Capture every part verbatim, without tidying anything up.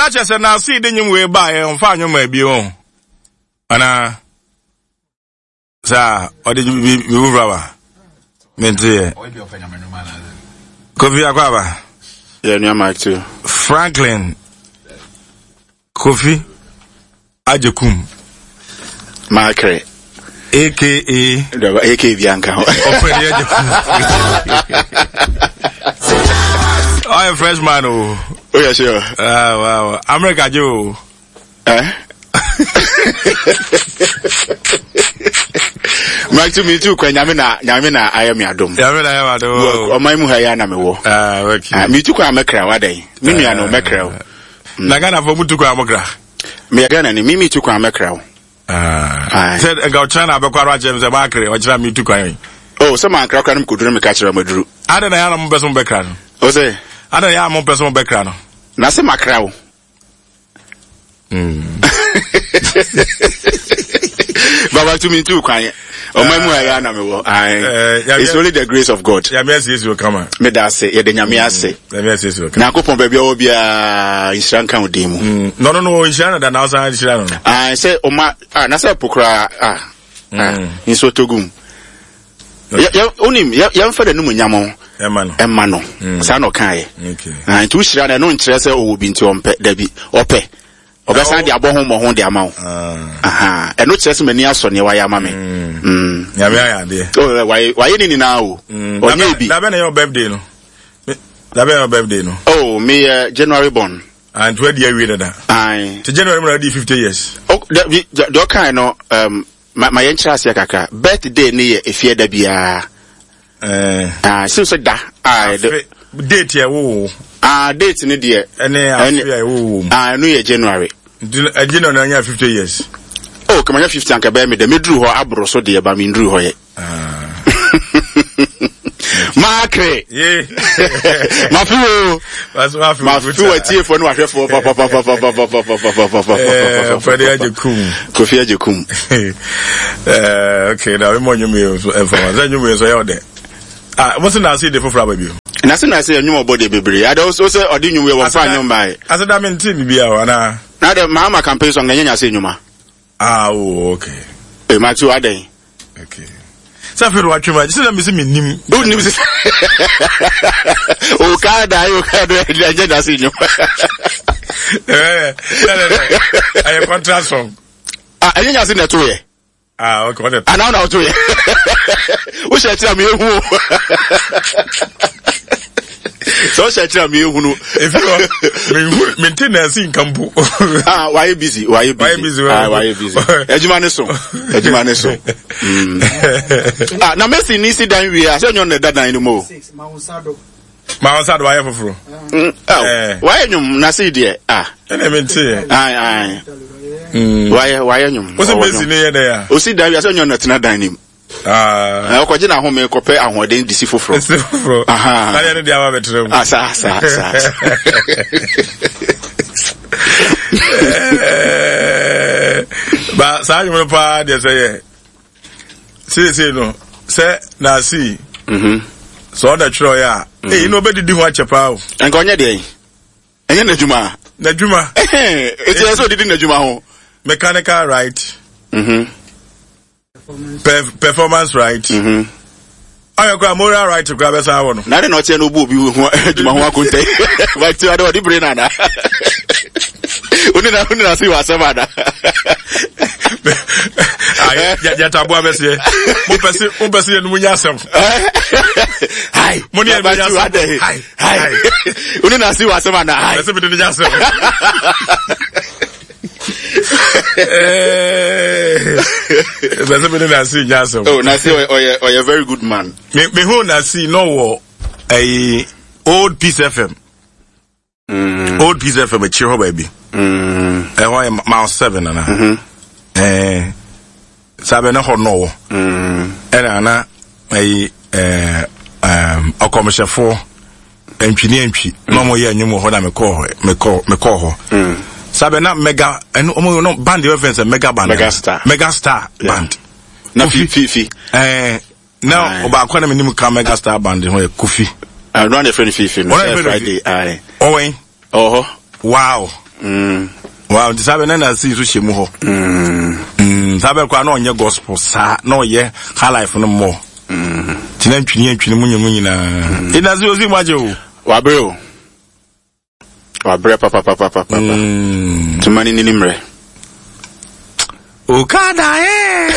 Watch us and now see the new way by on find you may be on. Ana Sir, or did you be over? Mentia. Kofi Akwaba. Yeah, near Mike too. Franklin Kofi Ajekum. Macre. A K A A K Bianca. I'm a freshman. Oh, yeah, sure. Ah, wow. America Joe. Eh? Mike to me too, when Yamina, Yamina, I am Yadum. Yamina, I am Yadum. Or my Muhayana me wo. Ah, okay. Me too, I'm a crowd, what day? Mimi, I know Macro. Nagana for Mutu Kramogra. Me again, and Mimi too, I'm a crowd. Ah, said I got China, but quite James a Macre, or Jam to crying. Oh, some man crack could dream a catcher of a drew. I don't know, I'm a person background. Jose, I don't know, I'm a person background. Nothing, my crowd. Baba to me too, crying. Oh, my Muayana, it's only the grace of God. Yes, yes, will come. Me that say, yeah, the Yamia say. Yes, yes, will come. Now, Coupon baby, will be a Ishan count demo. No, no, no, Ishan than outside Ishan. I say, oh, my, ah, Nasa Pukra, ah, in Sotogum. Only, young for the Numu Yamo, Emano, Emano, Sano Kai. And two Shran and no interest will be into on pet Debbie or pay. Obasa dia bo homo ho dia ma wo. Aha. E no chese mani aso ne wa ya ma me. Mm. Ya me ya de. Oh, why why ni ni na o. Onye bi. Da be na your birthday no. Da be your birthday no. Oh, me uh, January born. And where do you read that? Aye. To January mo dey fifty years. Oh, the the kind no um my my interest ya kaka. Birthday ni e fie da bia. Eh. Ah, so so da. Ah, date ya wo. Ah, date ni de. Ene afia wo. Ah, no ye January. A January na fifty years. Oh, come on fifty anka be me de medru ho abro so de ba me ndru ho ye. Ah. Macre. Yeah. Mafu. That's mafu. Mafu atie fo no ahwe fo pa pa pa pa pa pa pa pa pa pa pa pa. Eh, Kofi Ajekum. Kofi Ajekum. Eh, okay, now we mo nyume so e fo. Za nyume so ye de. Ah, what's na say the for baby? Na say na say nyume body bebre. I also say odi nyume wo fa nyum bai. Asa da me nti bibia wa na. Na the mama campaign song nyanya say nyuma. Ah, oh, okay. Eh, ma tu aden. Okay. Sa fe ro atwema, say na me say me nim. Do nim say. O ka da, o ka da nyanya say nyuma. Eh, I contract song. Ah, nyanya say na to ye. Ah, okay, what? Ah, now now to ye. O she tell me ehu. So she tell me ehu. If you maintenance in Kambu. Ah, why you busy? Why you busy? Why you busy? Ah, why you busy? Ejuma ne so. Ejuma ne so. Ah, na Messi ni si dan wi a se nyon na dadan anymore. Mawusado. Mawusado why for fro? Ah, why nyum na se de? Ah, ene menti. Ai ai. Mm. Why why nyum? What's the Messi ne there ya? O si dan wi a se nyon na tena dan nim. Ah, ko gina ho me ko pe ahoden disi foforo. Foforo. Aha. Na ye dia wa betrem. Ah, sa sa sa. Ba sa you pa dey say. Say say no. Say na see. Mhm. So that tro ya. Eh, no be di ho achepa o. Enka onye dey. Enye na djuma. Na djuma. Eh, e ti so di na djuma ho. Mechanical right. Mhm. Perf performance right. Mhm. Ayo kwa moral right to grab esa wono. Na dey not say no bu obi hu adwuma ho akonte. But ti ade odi brain na. Oni na oni na si wa semada. Ai ya ya tabu abese. Mo pese mo pese no nya asem. Hai. Mo ni ba nya asem. Hai. Hai. Oni na si wa semada. Hai. Pese bi nya asem. That's a bit of Jason. Oh, Nasi, or you're a very good man. Me, me, who Nasi, no, a old Peace F M. Mm. Old Peace F M, a cheer baby. Mm. I want Mount Seven, and I. Eh, Sabena or no. Mm. And Anna, a, um, a commercial for engineer, no more year, no more, what I'm call, me call, me call her. Sabena mega and omo no band the reference mega band mega star mega star band na fifi fi eh now oba akwa na menimu ka mega star band ho Kofi I run the friend fifi no Friday ai oh oh wow Mm. Wow, the sabe na see so shemu ho. Mm. Mm, sabe kwa na onye gospel sa na oye high life no more. Mm. Tina ntwini antwini munye munyina. Ina zi ozi maje o. Wa bre o. Wa bre papa papa papa. Mm. Tumani ni nimre. Okada eh.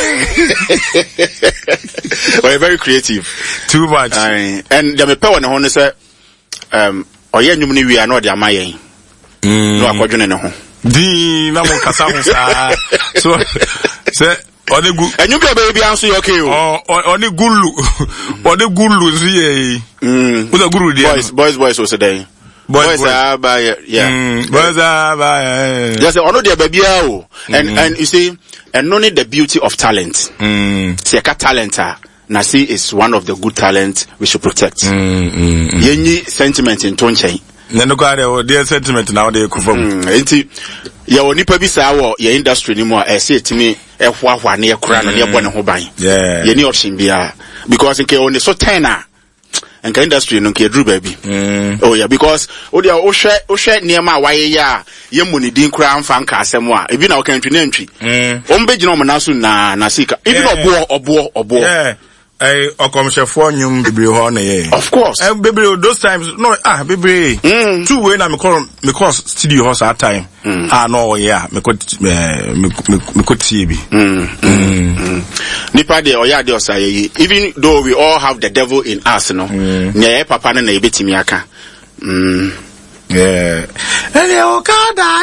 We're very creative. Too much. Uh, and the me pe won ho ne say um oye nwum ni wi a na odi amayen. Mm. No akwadwene ne ho. Di na mo kasa ho sa. So say oni gu enyu be be bia nso okay o. Oni gulu. Oni gulu nsi ye. Mm. Who the guru there? Boys boys boys was today. Boys, boys are by yeah. Mm, boys are by yes, ono dey baby o. And mm. and you see, and no need the beauty of talent. Mm. See a talent Nasi is one of the good talents we should protect. Mm, mm, mm. Yenyi sentiment in tonche. Neno kware o dey sentiment now dey confirm. Enti ya onipa bi sa wo ye industry ni mu a ese etimi ehwahwa na ye kura no ne bo ne ho ban. Yeah. Ye ni option bia because nke on so ten a and industry no ke dru baby. Mm. Oh yeah, because o dia o hwe o hwe niema waye ya ye mu ni din kura amfa nka asem a ebi na o kan twene ntwi. Mm. O mbe gina o na so na na sika. Ebi no obo obo obo. Yeah. Eh okomshefo nyum bebre ho na ye. Of course. Eh bebre those times no ah bebre. Mm. Two way na me call me call studio house at time. Mm. Ah no yeah, me ko me me ko tie bi. Mm. Mm. Nipa de oya de osaye even though we all have the devil in us no. Nya papa na na ebetimi aka. Mm. Yeah. Ele okada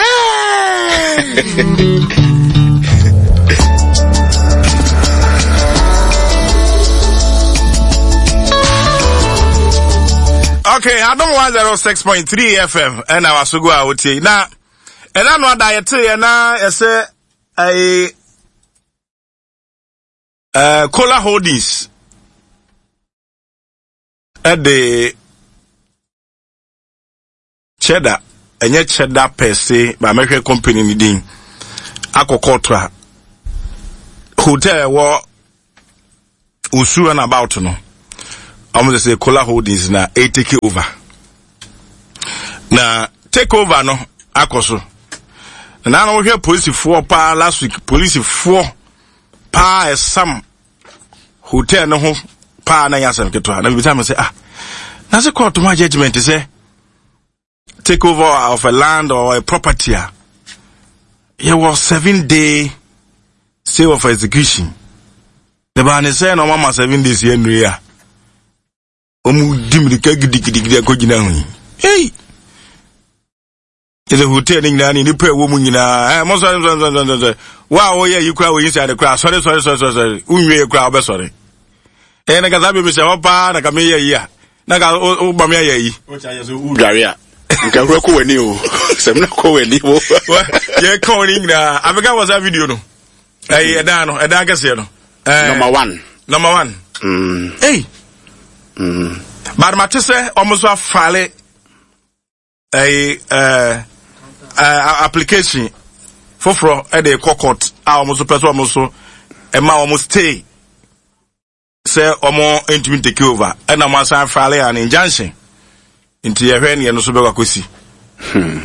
eh. Okay, I don't want zero six point three F M and I was to go out here. Now, and I know that you now I say a uh Cola Holdings at the cheddar and yet cheddar per se by American company needing aquaculture hotel what usu and about to know. I'm going to say Cola Holdings na a take over. Na take over no akoso. Na na we hear police four pa last week police four pa some hotel no ho pa na yasem keto. Na bi time say ah. Na say court my judgment say take over of a land or a property. It was seven day sale of execution. The ban say no mama seven days here nria. Omu dimrika gidigidi akogina hu. Hey. Is a hotel in Nani ni pe wo mu nyina. Eh mo so so so so. Wa wo ye yikura wo inside the crowd. Sorry sorry sorry sorry. Unwe crowd be sorry. Eh na gaza be be se opa na ka me ye ya. Na ka o ba me ye yi. O cha ye so u dware a. Nka ro ko wani o. Sem na ko wani o. Ye ko ni na. Africa was a video no. Eh e da no, e da ka se no. Eh number one. Number one. Mm. Hey. Mm. But matese almost a file a uh, uh application for for at the court almost person almost so e ma almost stay say omo intimi take over and am san file an injunction into your when you no so be kwakosi. Hmm.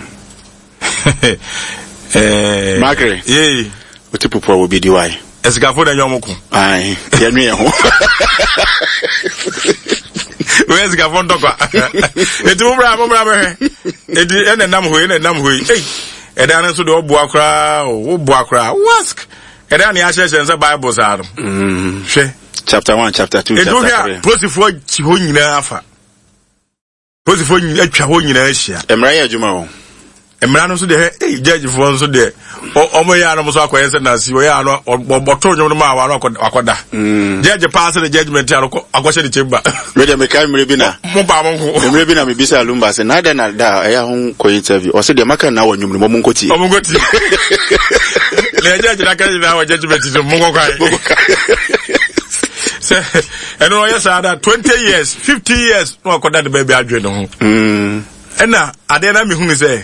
Eh Makere. Yeah. Otipopo will be the why. Esgafo da nyomoku. Ai, ya nwe ho. Where's Gavon Doka? It's Mubra, Mubra, it is an enam way, and enam way. Hey, and then so the Buakra, or Buakra, wask. And then the ashes and the Bibles are. Chapter one, chapter two, chapter three. Plus, if what you in Alpha. Plus, if you let your own in Asia. Emraya Jumao. Emrano so the hey, judge for so there. O mo ya no so akwese na si o ya no oboto nyo no ma wa no akoda. Judge pass the judgment ya akwese the chamber. Me dey me kai mre bi na. Mo ba mo ho. Mre bi na me bisa lumba se na da na da ya ho ko interview. O se dey maka na wa nyum mo mo nkoti. O mo nkoti. Le judge na kai na wa judgment so mo nkoi. So and no yes ada twenty years, fifty years no akoda the baby adwe no ho. Mm. And na ade na me hu say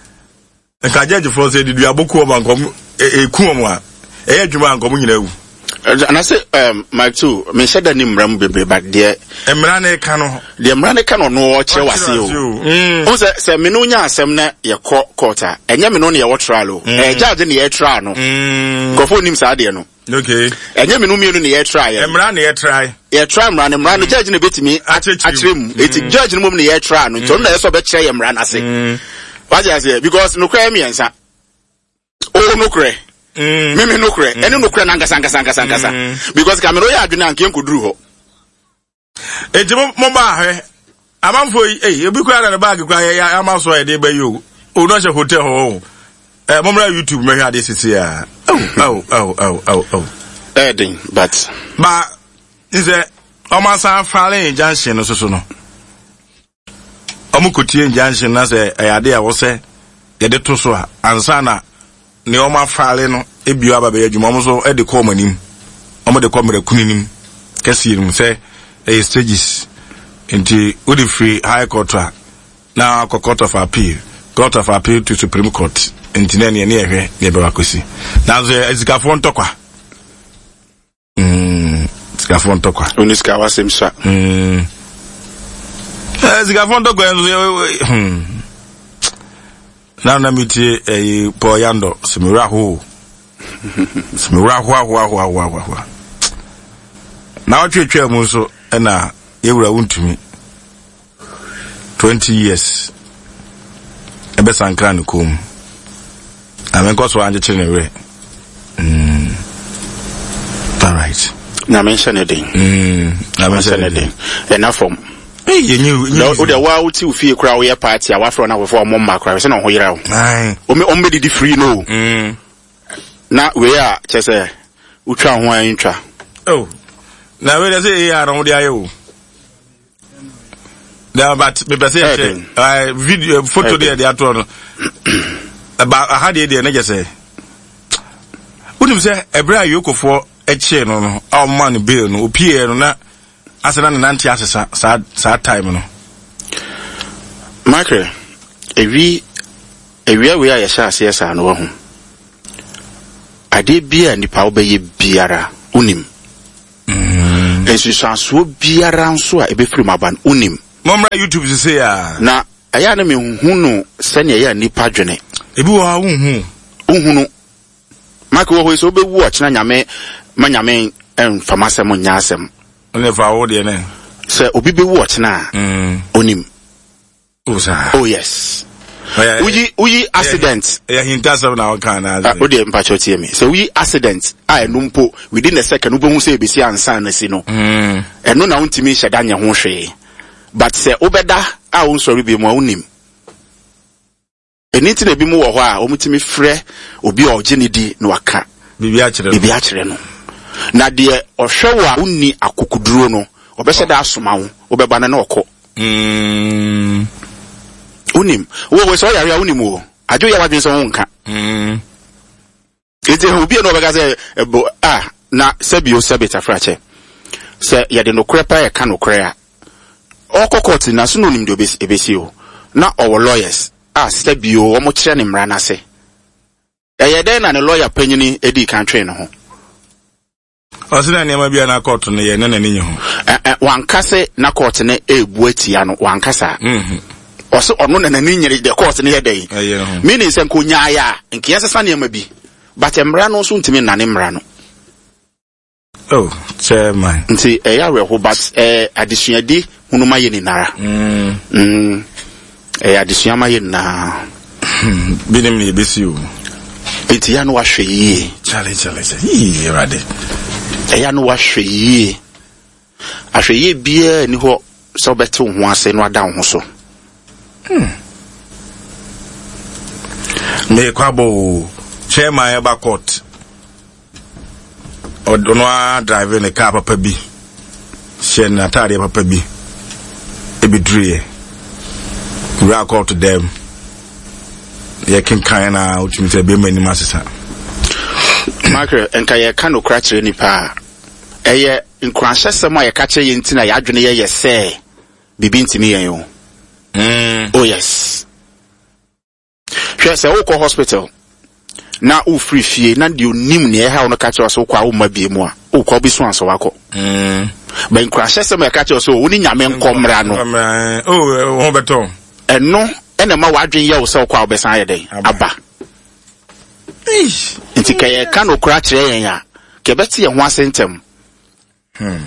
nka judge for say di aboko ma nkom e ku mo a e adwuma nkom nyina wu And I say, um, my two, me said that name Rambe, but dear, Emrane Cano, the Emrane Cano, no watch was you. Who said, Minunia, Semna, your quarter, and Yaminonia, what trial, a judge in the air trial, go for him, Sadiano. Okay, and Yaminumi in the air trial, Emrane air try, air try, run and run the judge in a bit to me at him. It's a judge in the air trial, and don't let us bet Chayam ran, I say. What I say, because no cremians, oh, no cray. Mm. Mimi no kre, ene no kre nanga sanga sanga sanga sanga. Because Cameroon ya adwena anke nkuduru ho. E je mo ba he. Amanfo eh e bi kwa na bag kwa ya amaso e de ba yo. O no she hotel ho. Eh mo mra YouTube me hwa de sisi a. Oh oh oh oh oh. Eh din but ba is a omasa fale junction no so so no. Omukotie junction na se e ade a wo se ye de to so a ansa na ne oma faale no ebio aba be adwuma mo so e de call manim omo de call mera kuninim kasi rum say e stages into odi free high court now court of appeal court of appeal to supreme court into na ne ne ehwe ne be wakosi na so ezikafo ntokwa mm ezikafo ntokwa oniska wasem sha mm ezikafo ntokwa hmm na na miti eh poyando simura ho simura ho ho ho ho ho na otwetwe mu so na yewura wuntumi twenty years ebe sankra no kom amenko so anje chine we mm all right na mention it mm na mention it enough from eh yenyu o de wa uti ufie kra wo ye party a wa fro na wo fo mo ma kra se na ho yira wo ai o me o me di free no mm na we a chese utwa ho an twa oh na we dey say ya ron dey ayo da but me be say eh video photo dey dey ato no about how dey dey na je say unim say ebra yokofo eche no no o man bill no opie no na asana na nanti asesa sa sa time no makre ewi ewi we ya sha ase esa no ho ade bia nipa obeye biara unim mm esu sanso biara nso a ebefiri maban unim momra YouTube se ya na aya na me hunu se ne ya nipa dwene ebi wo hunhu hunhu makre wo so obewu a chena nyame manyame en famasem nyasem ne fa wo de ne se obi be watch na mm onim osa oh yes uyi uyi accident ya hinta so na kan na o de mpacho tie me se uyi accident a enumpo within a second ubo hu se ebesi ansan na si no mm eno na untimi hyeda nya ho hwe but se obeda a won sori bi mu onim eniti na bi mu wo ho a omutimi frɛ obi a ogenidi na waka bibi a kire bibi a kire no na de ohwewa unni akokuduro no obehye da asoma wo obeba na na okọ mm unim wo we so yare unim wo ajo ya wadwen so wonka mm ete obi no obega se ah na sebio sebeta frache se ya de no krepa e ka no kre a okokoti na so no nim de obesi o na owo lawyers ah sebio o mo kire ne mra na se eye den na ne lawyer panyini edi country no ho osina niam bia na court no ye na na ninyi ho eh wankase na court ne ebu atia no wankasa mhm oso ono na na ninyere de court ne ye dey meaning se nkonya ya nke yesesa niam bi but emra no so ntimi na ne mra no oh chairman nti eh ya we ho but eh adesuade hunuma ye ni nara mm mm eh adesuama ye na binim ne besi o eti ya no wahwe yi chale chale yi rade eya no wahwe yi ahwe yi bia ni ho so beto ho ase no ada ho so hmm me kwabo chairman eba court odono a drive ne car papa bi shen na tare papa bi ebi drie we are called to them ye kin kan na ultimate be mani masesa makre enka ye kan no kra kire nipa eye nkranhye sema ye ka kire ye ntina ya adwene ye yese bibi ntimi yen yo mm oh yes hwe se wo hospital na u free fie na de onim ne ha wo no ka kire so kwa wo ma bie mu a o ko bi so anso wako mm ben krashe se me ka che so woni nyame nkomra no oh ho beto eno ene ma wadwen ye wo se kwa obesan ye den aba ish nti kay ka no kra kire yen ya ke beti ye ho asentem hmm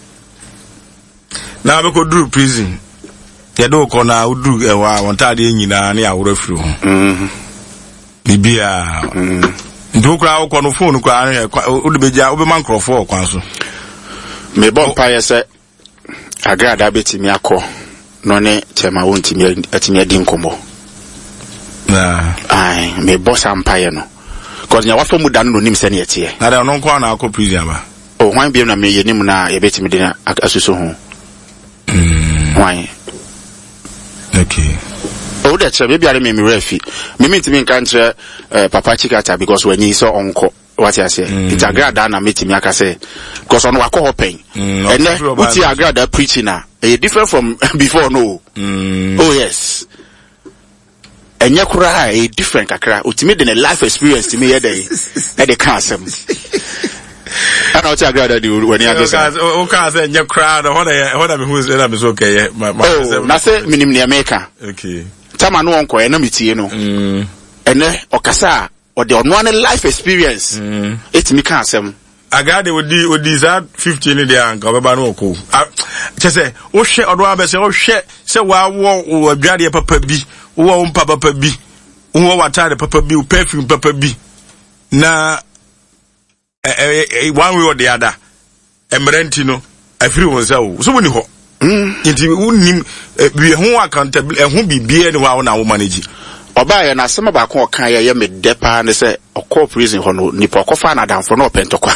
na be ko duru prison ye do ko na uduru e wa wontade nyina ne aworo firi ho mhm bibia mhm ndo kra wo ko no phone kra ne o de beja o be man crofo kwan so me bon pa ye se agrada betimi akọ no ne tema wontimi atimi adi nkomo na ai me boss ampaye no cause nya wafa mu dan no nim se ne yete na da no kwa na akọ prison ba o hwan bi na me ye nim na ye betimi de asusu ho mm hwan okay o de che be biare me me refi me mentimi nka ntre papa chikata because when you saw onko what you say mm. It's agrada na metimi aka say because on wako hopen mm, and then uti agrada preaching na e different from before no mm. Oh yes and yakura e different kakra ultimate than a life experience to me here dey e dey cancel and uti agrada di when you say o ka say yakura no hoda hoda me who say na me so okay oh na say minim ne America okay tama no onko e na metie no mm ene okasa or the one life experience mm. It me can asem agade odi odi za fifteen in there anka obeba no ko che se wo hwe odo abese wo hwe se wa wo adwade papa bi wo mpa papa bi wo watade papa bi perfume papa bi na eh one way or the other emerenti no afiri won sa wo so woni ho mm nti wonnim bi ho accountable ehun bibie ne wa na wo manage oba ya na asema ba ko kan ya ye me depa ne se okọ prison ho no nipa okofa na danfo no pentokwa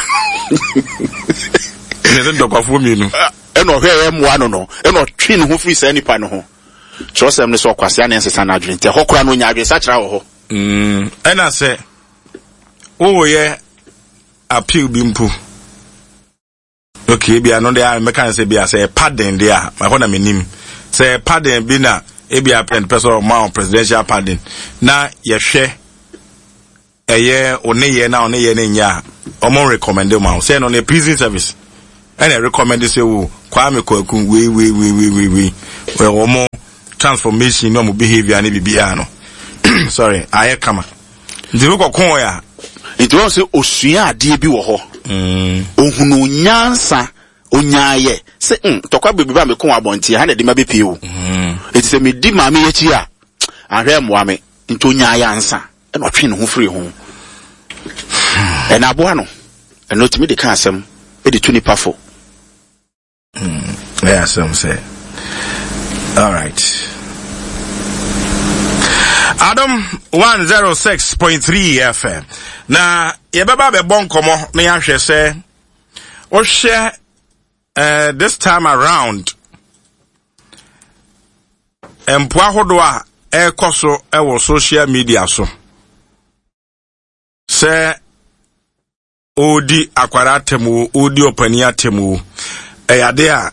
ne se ndokwa fo mi no e no hwe ye moa no no e no twi no ho free sa nipa no ho so sem ne so kwase na nsesa na adwene te hokora no nya adwene sa kira ho mm e na se o ye appeal bi mpu okay bi ano de a me kan se bi a se pardon de a ma ho na menim se pardon bi na ebi append person of my presidential pardon na ye hwe eye oneye na oneye na nya omo recommend ma say no na prison service and I recommend say wo Kwame Kwaku we we we we we we we omo transformation no mo behavior na bibia no sorry aye kama ndiro kokon ya it was say osua ade bi wo ho mm ohunu nyansa onyaye se mm tokwa bebi ba me kon abonti ha na de ma be pie wo mm it say me di ma me yechi a ahwe moa me nto nyaye ansa e no twe no ho free ho e na abo ano e no timi de kan asem e de tuni pafo mm yeah some say all right Adam one oh six point three F M na ye baba be bon komo na ya hwe se o share Uh, this time around, empo ahodo a ekoso ewo social media so. Se odi akwara atemu, odi opani atemu. Eyade a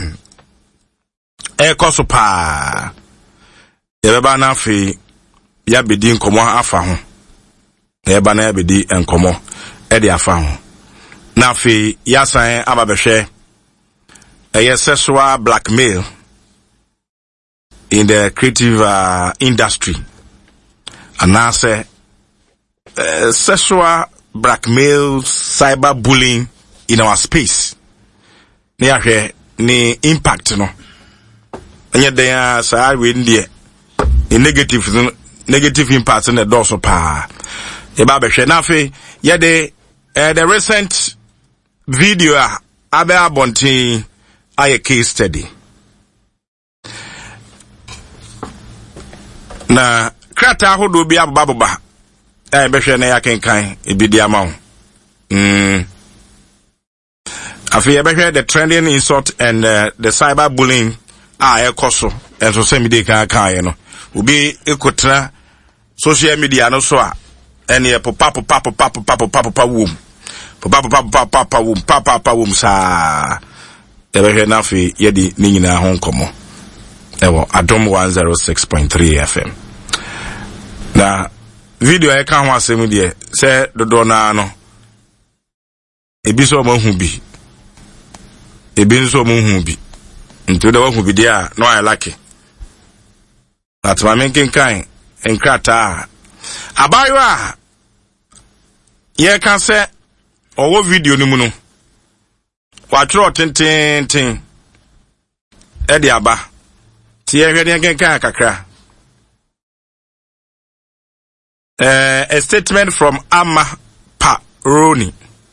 ekoso pa. Yebeba na afi ya bedi nkomo afa ho. Yebeba na ya bedi nkomo e de afa ho. Na afi ya san ababehwe a sexual blackmail in the creative uh, industry. And I say uh, sexual blackmail, cyberbullying in our space. Ni ahwe ni impact no. Anya dey say we ndie the negative negative impact in the doso pa. E ba be hwe na fe ye de the recent video a abe abontin a case study. Na krata hodo bi ababa eh behwe na ya kenkan ebidi amawo. Mm. Afi behwe the trending insult and uh, the cyber bullying a ekoso and social media kan kan no. Obi ekotra social media no so a ene papa papa papa papa papa wom. Papa papa papa wom papa papa wom sa Ebe na fi yedi ni nyina ho nkomo ewo Adom one oh six point three F M na video e ka ho asem de se dodo na no ebi so mo hu bi ebi so mo hu bi nto da wo hu bi dia no I like at ma menken kan enkrata abayo ye kan se owo video ni mu no wa tro tenten ten e de aba ti ye hwede enken kan kakra uh, a statement from Amma Paroni,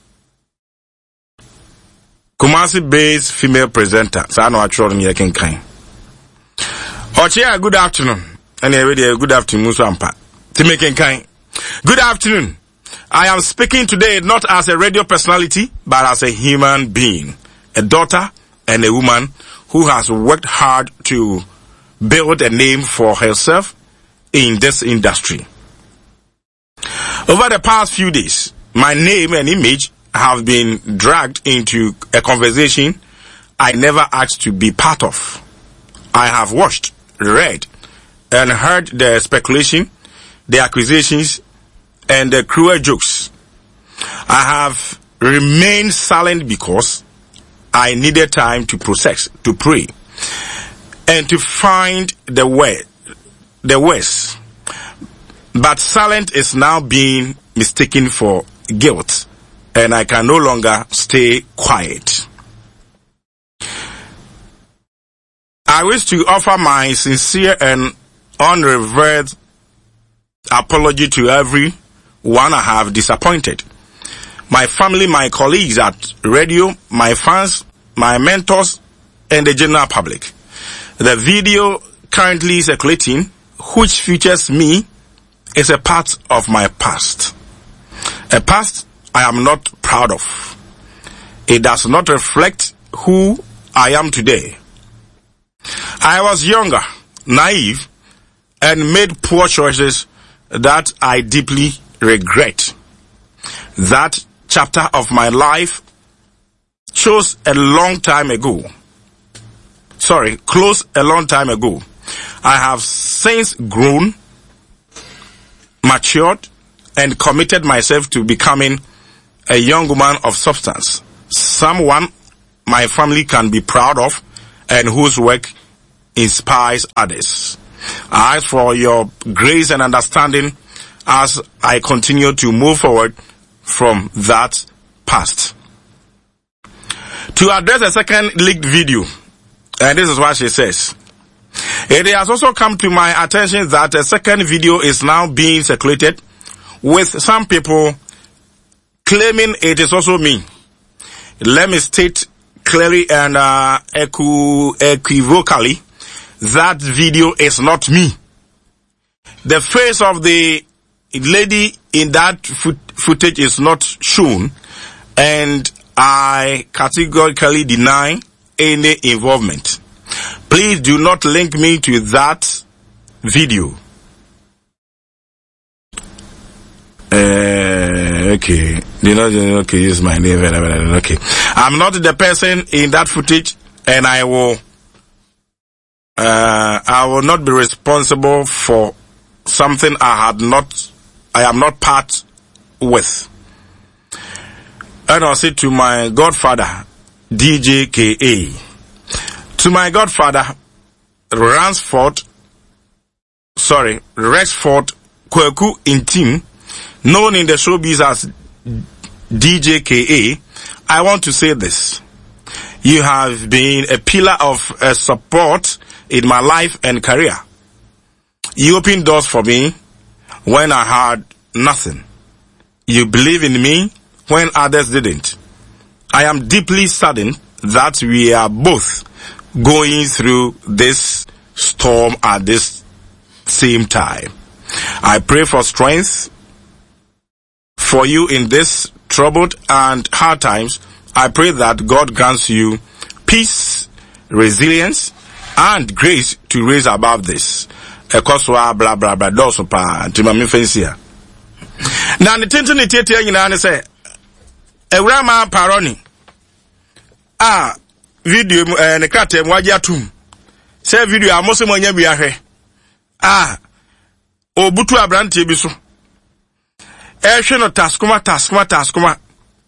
Kumasi-based female presenter. So I know I told me I can kind. Ochia, good afternoon. And already good afternoon, Musampa. Timmy kind. Good afternoon. I am speaking today not as a radio personality, but as a human being, a daughter and a woman who has worked hard to build a name for herself in this industry. Over the past few days, my name and image have been dragged into a conversation I never asked to be part of. I have watched, read, and heard the speculation, the accusations, and the cruel jokes. I have remained silent because I needed time to process, to pray, and to find the way, the words. But silence is now being mistaken for guilt, and I can no longer stay quiet. I wish to offer my sincere and unreserved apology to everyone I have disappointed. My family, my colleagues at radio, my fans, my mentors, and the general public. The video currently circulating, which features me, is a part of my past. A past I am not proud of. It does not reflect who I am today. I was younger, naive, and made poor choices that I deeply regret. That chapter of my life chose a long time ago. Sorry, closed a long time ago. I have since grown, matured, and committed myself to becoming a young woman of substance, someone my family can be proud of and whose work inspires others. I ask for your grace and understanding as I continue to move forward from that past. To address the second leaked video, and this is what she says. It has also come to my attention that a second video is now being circulated with some people claiming it is also me. Let me state clearly and uh, equivocally that video is not me. The face of the lady in that foot footage is not shown, and I categorically deny any involvement. Please do not link me to that video. Uh, okay. Do not, okay, use my name. Okay. I'm not the person in that footage, and I will, uh, I will not be responsible for something I had not, I am not part with. And I'll say to my godfather, D J K A. To my godfather, Ransford, sorry, Rexford Kweku Intim, known in the showbiz as D J K A, I want to say this. You have been a pillar of uh, support in my life and career. You opened doors for me when I had nothing. You believe in me when others didn't. I am deeply saddened that we are both going through this storm at this same time. I pray for strength for you in this troubled and hard times. I pray that God grants you peace, resilience, and grace to raise above this. Ekoswa blah blah blah doso pa timami fensia. Na ne tenten ne tietia nyina ne se Ewrama Paroni. Ah video eh, ne krate mwaji atum. Se video amose mo nya bia hwe. Ah obutu abrante bi so. E hwe no taskuma taskuma taskuma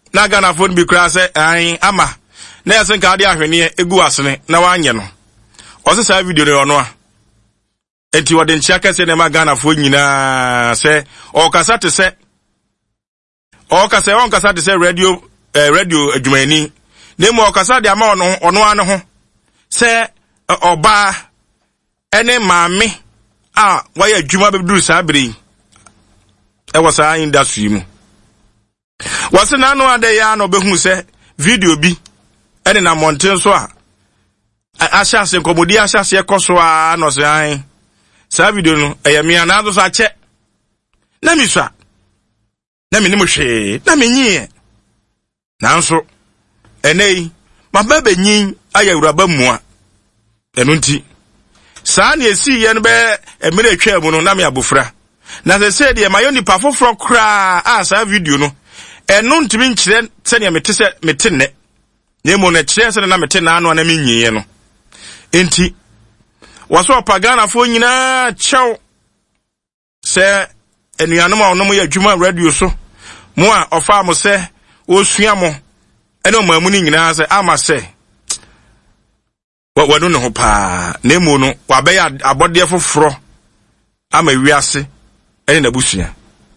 na Ghana phone bi kura se an ama na yesen ka ade ahwene egu asene na wanye no ose sa video ne ono a enti wode nchia kese ne ma Ghana phone nyina se o kasa te se o kasa on kasa te se radio eh, radio adwumani ne mo kasa de ama ono ono ane ho se oba ene maame a waya adwuma bebduru sa bere e wasa industry mu wase na no ade ya no behu se video bi ene na monten so a ahyase komodi ahyase ekoso a no se an sa video no eyamia na do sa che na miswa na me ni mo hwe na me nyi na nso enei mababa nyin ayawuraba mua enu nti saa na esi ye no be emere atwa mu no na me abofra na se se de mayo nipa foforo kra a saa video no enu ntimi nkyere se ne mete se mete ne ne mo na kyere se na mete na anu na me nyiye no enti waso pagana fo nyina chew se enuanom a onom ya adwuma radio so mo a ofa mo se osua mo ene mo amu ni nyina se ama se wa wanu no pa na mu no wa be ya abode foforo ama wiase ene na busua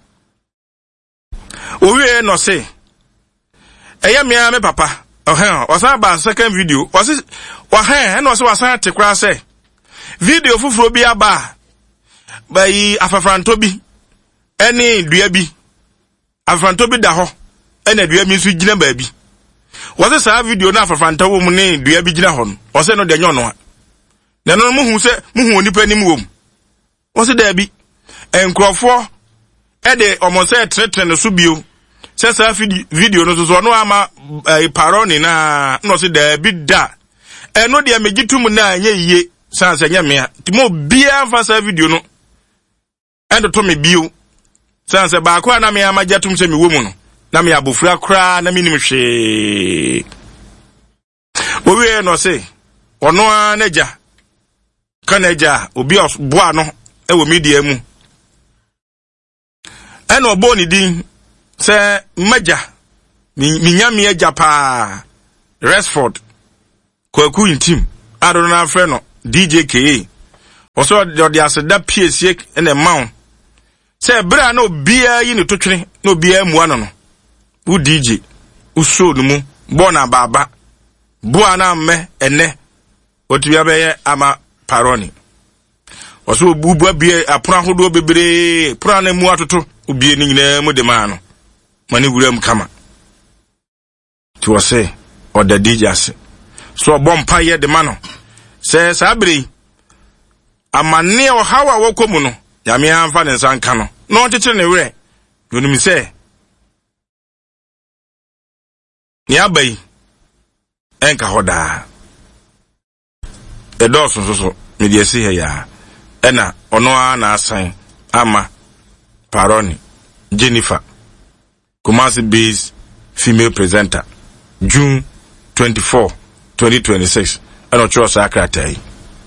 owie no se eya mia me papa ohe wasa ba second video wasi wa he ene wasa wasa tekra se video foforo bi aba bai afafranto bi ene dua bi afafranto bi da ho ene dua mi nso gina ba bi wase sa video na afafranto wo mu ne dua bi gina ho no wase no de nyo no na no mu hu se mu hu onipa nim wo mu wase da bi enkrofo e de omose tretre no so bio se sa video no so no ama paroni na no se da bi da eno de megitum na anya yiye sanse nya mea timo bia fa sa video no endo to me bio sanse ba kwa na me amajatum se me wo mu no na me abofra kra na me nim hwe owie no se ono anaja kanaja obi boa no e wo media mu eno bo ni din se maja mi nyame aja pa Resford kwaku intim ado na afre no D J K A also the aseda P S C and a mount say bra no bia yi ni totwene no bia mu ano no u D J u so no mu bona baba bua na me ene otu ya be ama paroni also bubu bia apra hodo bebre pra na mu atoto ubie ni nyina mu de ma no mani wuram kama to say or the D J ase so bompa ye de ma no se sabri amane o hawa wokomu no yame anfa ne nsanka no no tete ne were yonimi se ni abai enka hoda edoso so so me die si he ya ena ono a na asan ama paroni Jennifer Kumasi based female presenter June twenty-fourth twenty twenty-six ano cho sakrata yi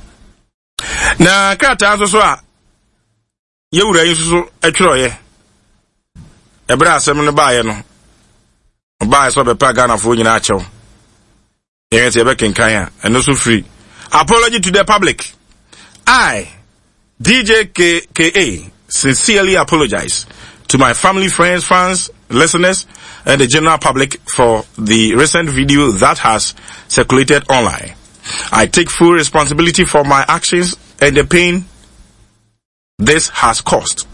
na krata so so a yewura yi so so atwero ye ebra asem no baaye no baaye so be pa Ghana fo nyina achew yete ebe kenkan a eno so free apology to the public. I D J K A sincerely apologize to my family, friends, fans, listeners, and the general public for the recent video that has circulated online. I take full responsibility for my actions and the pain this has caused.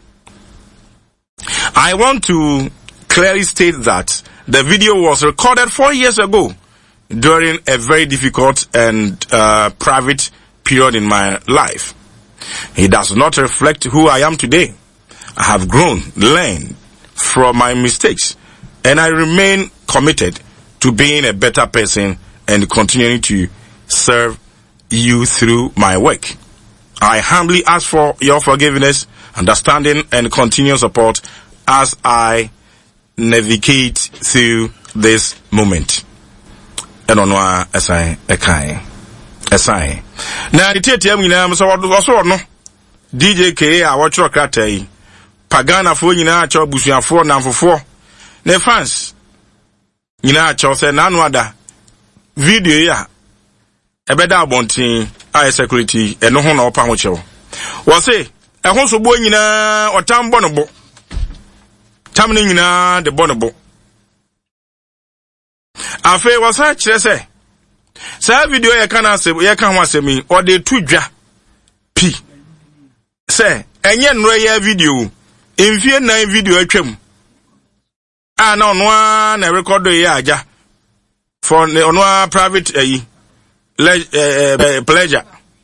I want to clearly state that the video was recorded four years ago during a very difficult and uh, private period in my life. It does not reflect who I am today. I have grown, learned from my mistakes, and I remain committed to being a better person and continuing to serve you through my work. I humbly ask for your forgiveness, understanding, and continued support as I navigate through this moment. And on wa asai ekai asai na ditete am nyina so so no D J K A watch krata yi pagana fo nyina acho busuafo na mfofo ne fans nyina cho say na no ada video ya ebeda abontin I security eno ho na opa ho chewo wo say ehun so bo nyina otam bo no bo tam ne nyina de bo no bo afi wo say kire say sa video ye kana se ye kan ho asemi o de tudwa pi say enye nro ye video enfie na video atwam ah na ono na record ye aja for ono private ayi pleasure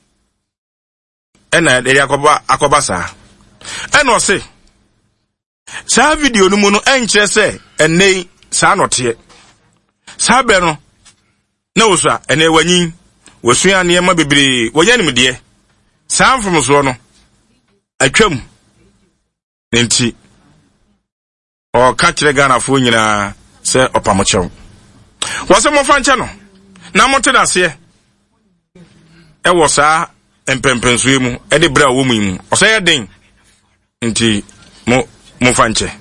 ena de akoba akoba sa ena o se sa video no mu no enche se enei sa note sa be no na osa ene wanyin wasua ne ma bebre woyanim de sa mfom so no atwam nti o ka kire Ghana fo nyina se opamochew wose mo fanche no na mote da se e wo sa empempensuye mu e de bra wo mu mu o se ye den nti mo mo fanche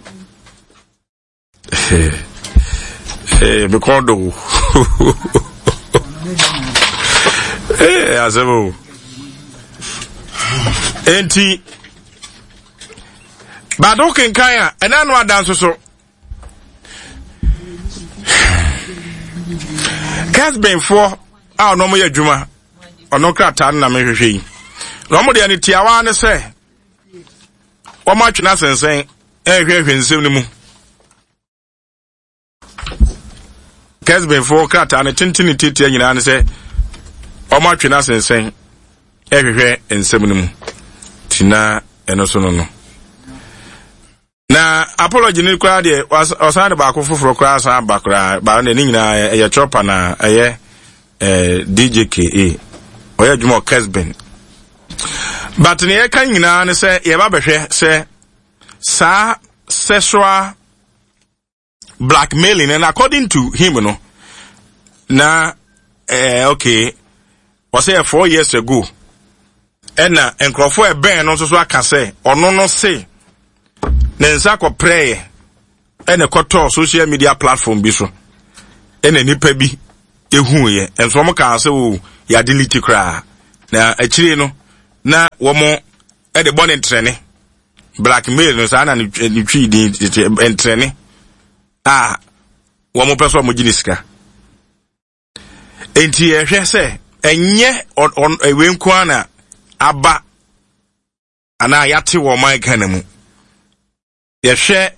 eh eh be kodo eh azebo enti badoken kaya ena no adanso so Casben for ah no mo yadwuma ono krata na mehwehwe yi no mo de ani tiawa ne se o ma twena sensen ehwehwe nsem ne mu Casben for krata ne tintini titia nyina ne se o ma twena sensen ehwehwe nsem ne mu tina eno so no no na apology ni kwa de osane ba ko foforo kwa sa bakra ba na ni nyina ye chopper na eye eh D J K A oya djumo Casben but ne ye kan nyina ne se ye ba behwe se sa sexual blackmailing and according to him no na eh okay was say four years ago and na enkrofo e ben no so so aka se ono no se nenza ko pray ene koto social media platform bi so ene nipa bi ehu ye enso mo kan se wo ya delete kra na akire no na wo mo e de bonnet trene blackmail no sa na ni twi din entrene ah wo mo peso mo ginisika enti e hwe se enye ewe nko na aba ana yate wo man kan mu ye hwe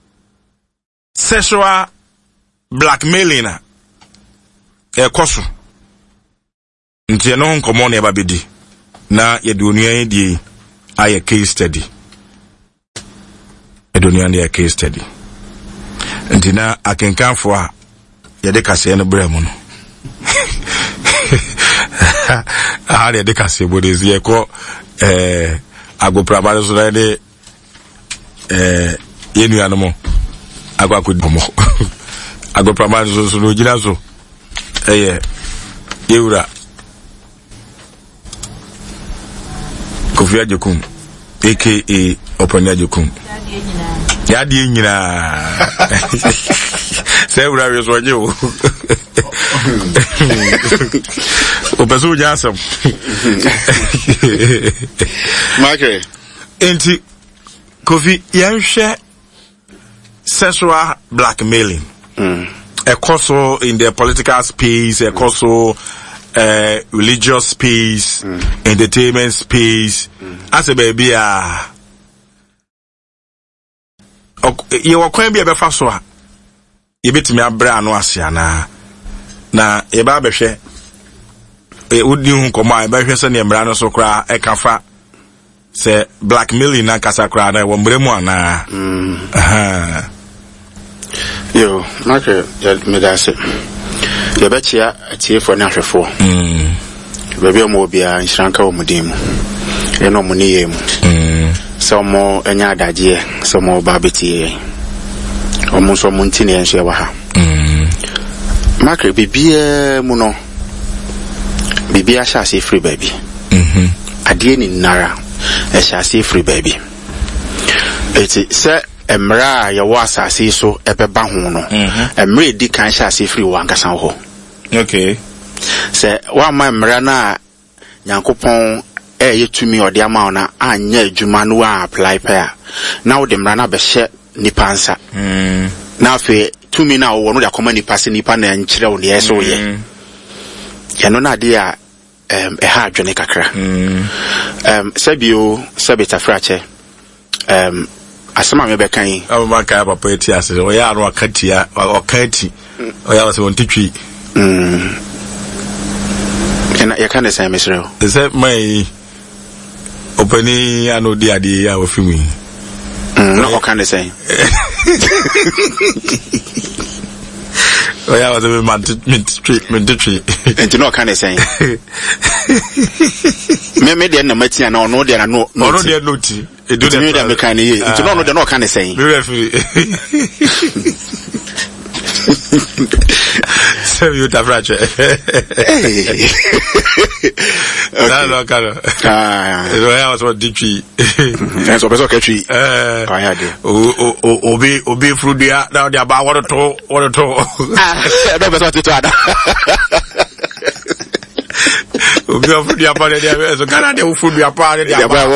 sexual blackmailing e koso nti no nkomo na babedi na ye de onua die aye case study e de onua na case study nti na akenkanfo a ye de kase no brɛ mu no ah ye de kase bodezi ye ko eh agopraba so na de eh yenu ya no mo agwa ko domo agopraba so so no gina so eh yeura Kofi Ajekum aka Oponi Ajekum ya di nyina se ura we so nyewo o peso jasam Marke enti Kofi yanhwe sexual blackmailing mm. a course in the political space, a course uh, religious space, mm. entertainment space. Mm. As a baby, ah, you were going to be a befaso. You bet me a brand wasiana. Na eba beshe. E udi hunkoma eba beshe se ni brand so kra e kafa se blackmailing na kasa kra na wo mbremu ana. Mm. Aha. Yo, Marke, ya medase. Ya bechia tie for na hwefo. Mm. Baby omo bia nshranka wo mudimu. Eno muniye mu. Mm. So mo enya adaje, so mo babetie. Omo so mo ntine enhwe wa ha. Mm. Marke bibie mu no. Bibia sha se free baby. Mhm. Ade ni nara. E sha se free baby. Eti se emra ya wa asase so ebeba ho no emre di kan sha ase free wa nkasa ho okay se wa ma emra na Nyankopon e yetumi ode ama ona anya adwuma no a apply pa na wo de emra na be hye nipa nsa mm na fe tumi na wo no de akoma nipa se nipa na nkyere wo ne yeso ye ya no na de a em e ha adwene kakra mm em sebio sebita frache em asema me bekan awu maka papa eti ase o ya ro akatia o kati o ya se won titwi mm ena ya kan say mesro say my opani ano di ade ya wo fimi mm no kan say o ya was me man treat me titwi enti no kan say me me de na matia na no de na no no de no ti e do de me kan ye enti no no de no kan say me referee so you ta frache na no karo ah so ya was what ditwi en so beso ketwi eh kan ya de o o obi obi frudia na de aba what to what to ah do beso to ada obi frudia pa de so kana de frudia pa de aba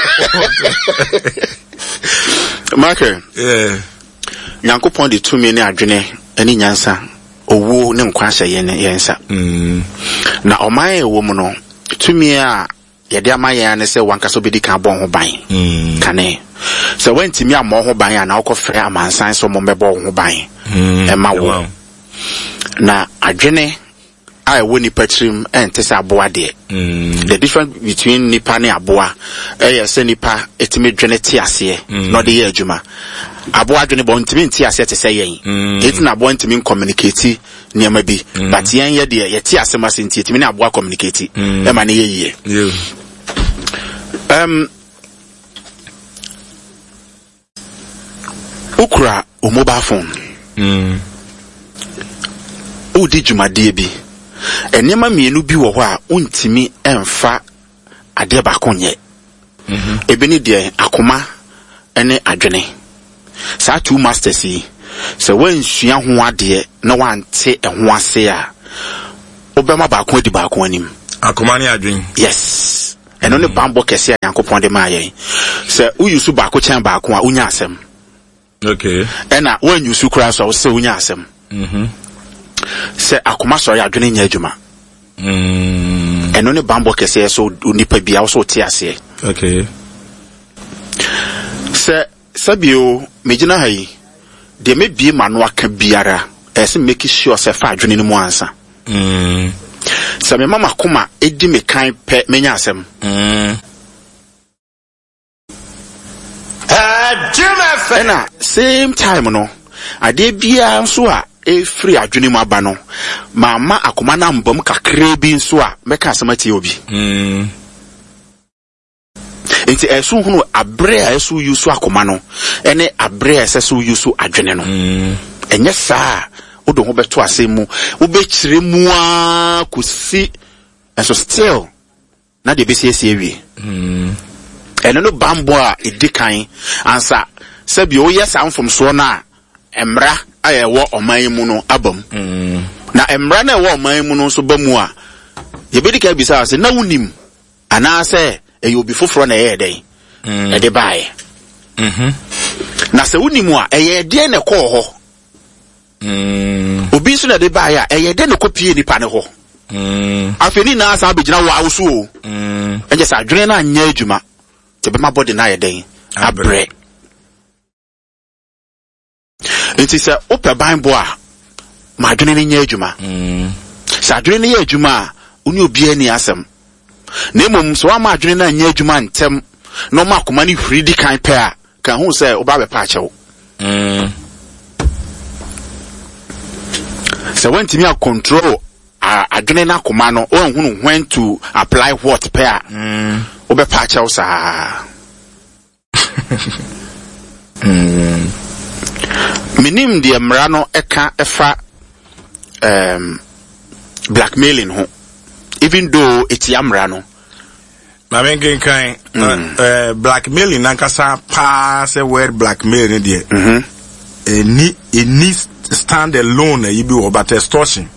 marker eh Nyankopon de tumi ne adwene ani nyansa owo ne nkwa hye ne yensa mm na oman ewo mu no tumi a ye de amaye ne se wankaso bedi kan bon ho ban mm kane se wantimi amọ ho ban ana akofre amansan so mo mebo ho ban e ma wo na adwene I won ni patrim ente se aboa de the difference between nipa ne aboa eh se nipa etime dwene ti ase no de ye adwuma aboa dwene bo ntimi nti ase te se yen eti na aboa ntimi communicate niam bi but yen ye de ye ti ase ma se nti etimi ne aboa communicate e ma ne ye ye um ukura o mobile phone mm udi jumade bi enema mienu bi wo ho a untimi emfa ade ba konye mhm ebeni de akoma ene adwene sa two masters yi se wansua ho ade na wante eho ase a obema ba kon di ba kon anim akoma ne adwene yes eno ne bambo kese a Yankopon de ma yen se uyusu ba ko chen ba kon a unya asem okay ena wanyusu kura so se unya asem mhm se akoma so ya adwene nya adwuma mm eno ne bambo kese so unipa bia so ti ase okay se sabio mejina hayi de mebie manu aka biara ese make sure se fa adwene ni mu ansa mm se me mama koma edi me kan pe menya asem mm ena same time no ade bia nso a e free adwene mu aba no mama akoma na mbom kakra bi nso a meka asemati obi mm enti esu hunu abre a esu yusu akoma no ene abre a esu yusu adwene no mm enye saa odo ho beto asemu wo be kire mu a kusi eso still na de besi esi ewie mm eno no bambo a edikan ansa sabi o yes amfom so na emra ayewo oman mu no abam mm na emra na ewo oman mu no so bamu a ye bedika bisa ase na wunim ana ase e obi foforo na ye den e de bae mhm na se wunim a e ye de na ko ho mm obi so na de bae a e ye de na ko pie nipa ne ho mm afeni na asa abegina wa awso o mm enje sa adwene na anya adwuma te be ma body na ye den abre enti se opa banbo a ma adwene ne nya adwuma mm sa adwene ne ya adwuma uni obi ani asem na emom so ama adwene na nya adwuma ntem no ma akoma ne hwiri di kan pe a kan hu se oba be pa achew mm se wantimi a control adwene na akoma no o hunu when to apply what pe a mm obe pa achew sa mm minim de mra no eka efa um blackmailing ho even though eti amra no I mean, kind mm. uh, blackmailing, Nankasa pass a word blackmailing, dear. Mm-hmm. A need stand alone, you be about extortion.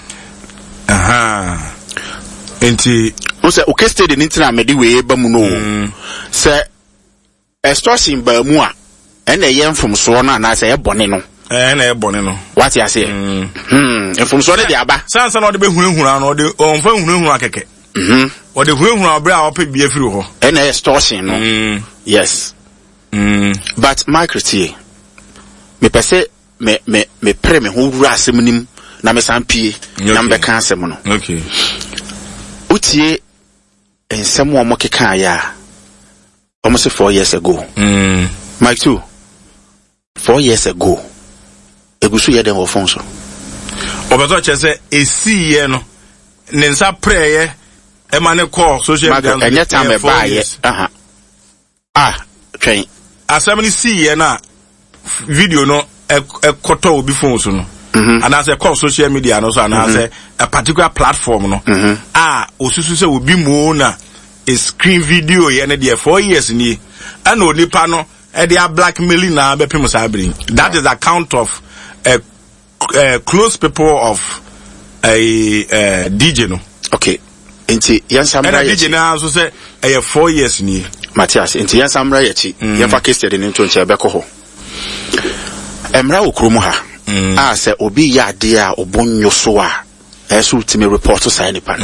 Aha. Enti, Ose, okay, stay the internet, mediwe, bamuno. Say, extortion, bamua, and a young from Swana, and I say a bonino. And a bonino. What you say? Hmm, and from Swana, the Abba. Sans not the be who or the own phone who are keke. Hmm. Or the who are brow pay be a few. And a extortion, no? Yes. Hmm. But my critique, me per se, me, me, me pre me who rassiminim, na me sampi, number cancer mono. Okay. Utie, and someone moke kaya, almost four years ago. Hmm. Mike too. Four years ago. Egusu ye dem ofonso. Obato che se esi ye no. Nensa prayer e ma ne call social media. Ma enye time e ba ye. Aha. Ah, train. Asem ni si ye na video no e koto obi phone so no. And as a call social media no so and as a particular platform no. Ah, osusu se obi mo na a screen video ye na there four years ni. And onipa no e dey blackmailing na be pem sabring. That is the account of a uh, close people of a uh, D J no. Okay. Inti yan samra D J na so say e four years ni. Matthias, inti yan samra yachi. Yan fa case study ni nto nche be ko ho. Emra okromu ha. Ah say obi ya de a obonyo so a esu ultimate report to sign nipa.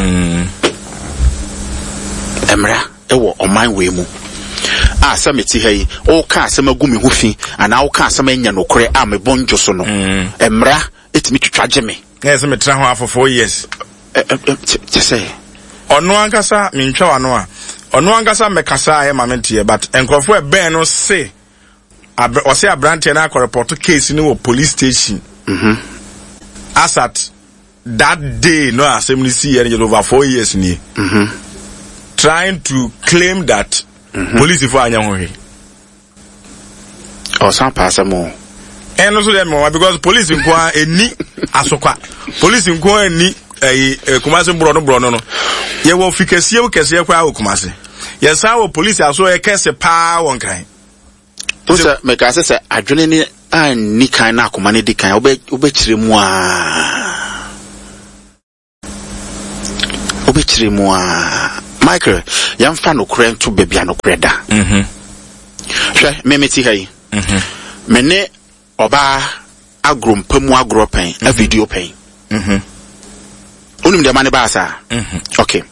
Emra e wo oman we mu. Ah sameti hey o ka asema gumi ho fi ana o ka asema nya no kore a me bonjo so no emra etimi twitwaje me na ese me tra ho afọ four years je say ono ankasa me ntwa wano a ono ankasa me kasa e ma mentie but enkrofo e ben no say o say abrante na report case ni wo police station mhm as at that day no assembly see over four years ni mhm trying to claim that Mm-hmm. Police for anya ho he o san pass mo eno so dem because police nko eni asokwa police nko eni eh kumase bro no bro no ye wo fikasie wo kese kwa wo kumase ye sa wo police aso e kese pa won kan to se me ka se adwene ni an ni kan na akoma ne di kan obe obe kire mu a obe kire mu a Michael, yam fa no kren to baby no kreda. Mhm. Hwe me meti hai. Mhm. Me ne oba agro mpamu agro pen, a video pen. Mhm. Unim de mane ba sa. Mhm. Okay.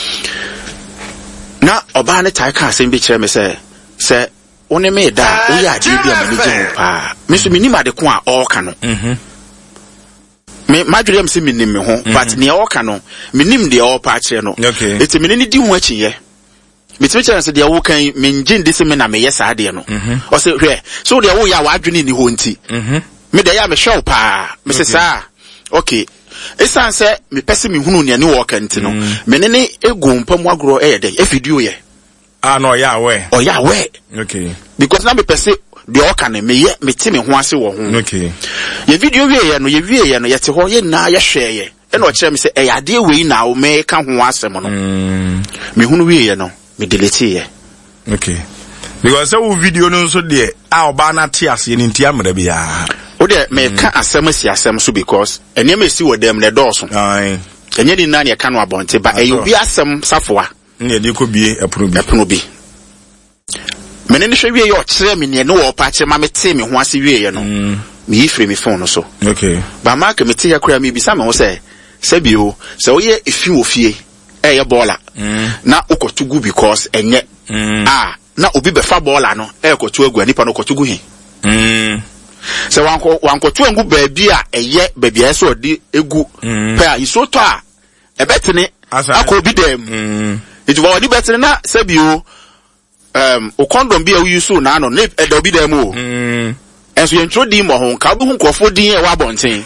Na oba ne tai ka asem bi kire me se se one me da o ya de bi amane pa. Me so minima de ko a o ka no. Mhm. Me madwere am se minim me ho but ne o ka no minim de o pa kire no. Okay. Eti me ne di ho achiye. Mitime chere se de wo kan me ngin de se me na me yesa de no. O se hwe so de wo ya wa adwene ni ho nti. Mhm. Me de ya me hwe pa me se sa. Okay. Esan se me pese me hunu ne ne wo kan nti no. Me ne ne egu mpamu agro e de e video ye. Ah no ya we. Oh ya we. Okay. Because na me pese de o kan me ye me ti me ho ase wo ho. Okay. Ye video wie ye no ye wie ye no ye te ho ye na ye hwe ye. E no kire me se e ade we na o me ka ho asem no. Mm. Me hunu wie ye no me delete ye. Okay. Because that video no so there a oba na te ase ni ntia mra bia. O de me ka asem si asem so because ene me si wo dem ne dɔɔso. Ai. Enye di na ne ka no abonte ba e obi asem safoa. Ne de ko bie epono bi. Epono bi. Me ne hwe wie ye o kire me ne wo pa kire ma me te me ho ase wie ye no. Me yi free me phone no so. Okay. Ba ma ka me te ya kura me bi sa me ho se se bio se wo ye efi wo fie e ye bola. Na ukotugu because enye. Ah, na obi be fa bola no e kotu agu anipa no kotugu hi. Mm. Se wanko wanko tu engu baabi a eye baabi a so odi egu pe a isoto a e betene akobi dem. Mm. It wa odi betene na se bio um o condom bi a wi so na no na e da obi dem o. Mm. Enso ye ntro di mo ho ka obi hu nkofo din e wa bonten.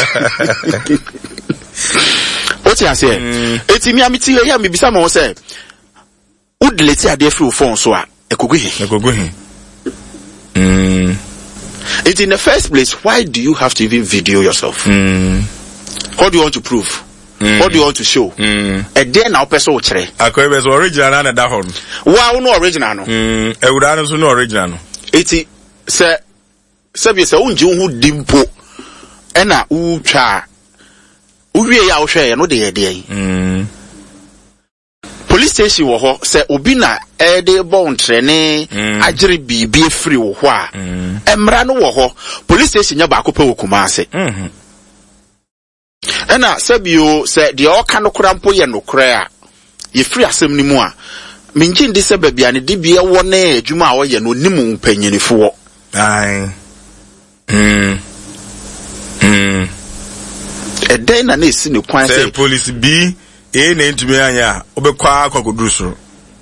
Oti ase eti mi amiti ya mi bisa mo se u delete ade free phone so a ekogu hi ekogu hi. Mm. It's in the first place, why do you have to even video yourself? Mm. What do you want to prove? Mm. What do you want to show? Mm. A day now person chere. Akoy be original na da hon. Wa no original no. Mm. E wura no so no original no. Eti se se bi se unji hu dimpo. E na u twa. Uwie ya wo hwe no de ye de yi. Mm. Police station wo ho se obi na e de bon trene agire bibi free wo ho a. Emra no wo ho. Police station nya ba ko pe wo Kumase. Mhm. Ena sebio se de oka no kura mpo ye no kura a ye free asem ni mu a minji ndi se babia ne de bia wo na adwuma a wo ye no nimu mpanyinifo wo. Ai. Mm. Mm. E den na na esi ne kwan se police bi e na ntumi anya obekwa akwakoduru so.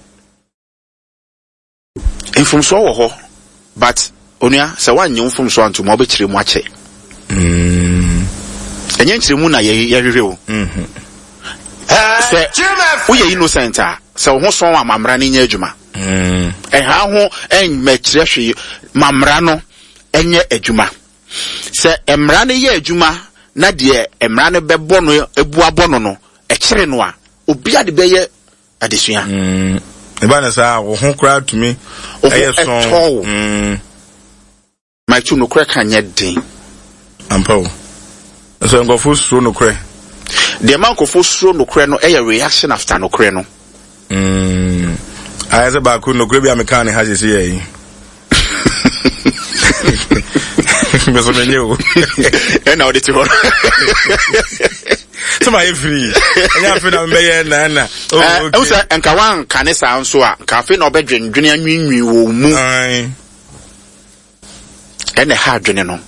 Infomso wo ho but onua se wanye infomso anto mo obekire mu ache. Mm. Enye ntire mu na ye yehwehwe o. Mhm. Se wo ye innocent a se wo ho so wa mamra ne nya adwuma. Mm. E ha ho en mekire hwe mamra no enye adwuma. Se emra ne ye adwuma na de emra ne bebo no ebu abono no e kire no a obi ade beye adesua. Mm. E ba na sa wo ho kra tumi e so. Mm. My chu no kra kan ye den. Ampo. So ngo fu suro no kra. The man ko fu suro no kra no e reaction after no kra no. Mm. I as ba ku no kra bi ameka ne ha je se yi. Me so menye o. E na oditi ho. So my free. Anya fe na me na na. Oh, okay. Usa enka wan kanisa nso a ka fe na obedwendwene anwinwi wo mu. Ai. E na ha dwene no.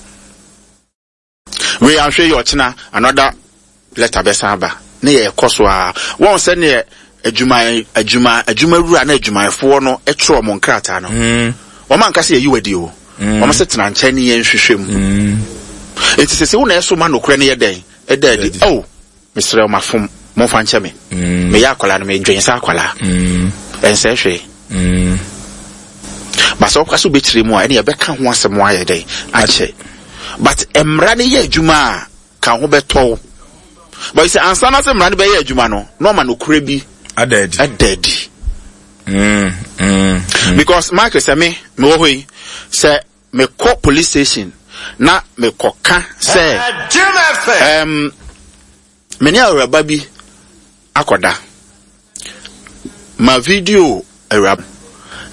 We are sure you china another letter besaba. Na ye koso a won se ne adwuma adwuma adwuma rura na adwumayefo no etro mo nkrata no. Mm. O man ka se yi wadi o. O ma se tena nche ne ye nhwehwem. Mm. Eti se se wo na eso ma no kra ne ye den. E da di. Oh. Misre ma fom mo fa nche me. Me ya akwala no me dwen sa akwala. Mm. Ense hwe. Mm. Ba so kwaso betire mu a ne ye beka ho asem wa ye den. Ache. But emra ne ye adwuma ka ho beto. But say ansa na se emra ne be ye adwuma no no ma no kura bi adadi adadi. Mm. Mm. Because Mark say me me wo hoyi say me call police station na me koka say um many awraba bi akoda ma video awraba